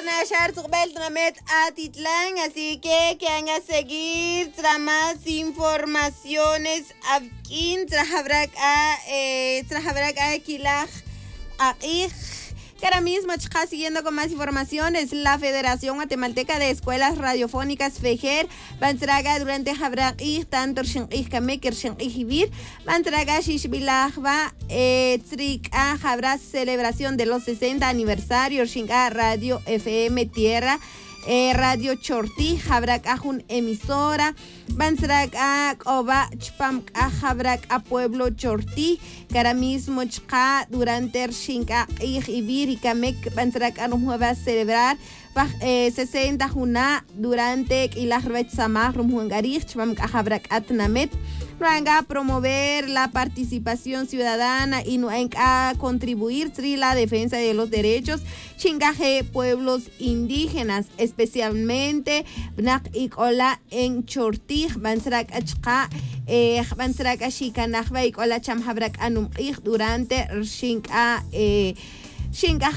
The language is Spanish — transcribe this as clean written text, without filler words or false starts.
International Met Atitlán, así que van a seguir tras más informaciones aquí, tras Kilaj Aij. Que ahora mismo está siguiendo con más informaciones. La Federación Guatemalteca de Escuelas Radiofónicas FEJER Bantraga durante Jabraij tanto Shinij Kameker Shinij Vir Bantraga Shishbilajba Trika Jabra celebración de los 60 aniversarios Shinga Radio FM Tierra Radio Chorti Jabrak Ajun emisora Bansrak a Oba Chpam a Jabrak a Pueblo Chorti que ahora mismo chka durante Shinka Ibir y Kamek Bansrak a va a celebrar 60 juna durante Ilah Retsamah Rumhungarich Chpam a Jabrak Atnamet a promover la participación ciudadana y a contribuir a la defensa de los derechos chingaje pueblos indígenas, especialmente Bnak Ikola en Chortij, Bansrak Achka, Bansrak Ashikanajba Ikola Chamhabrak Anum durante Shinga